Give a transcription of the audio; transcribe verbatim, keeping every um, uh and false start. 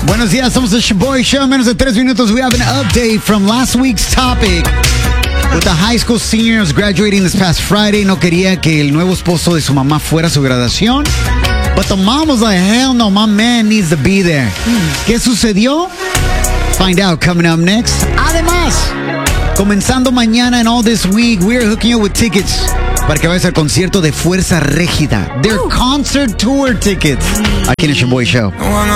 Buenos días, somos the Shaboy Show. Menos de tres minutos, we have an update from last week's topic. With the high school seniors graduating this past Friday, no quería que el nuevo esposo de su mamá fuera a su graduación. But the mom was like, hell no, my man needs to be there. ¿Qué sucedió? Find out coming up next. Además, comenzando mañana and all this week, we're hooking you with tickets para que vayas al concierto de Fuerza Régida. Their concert tour tickets. Aquí en el Shaboy Show.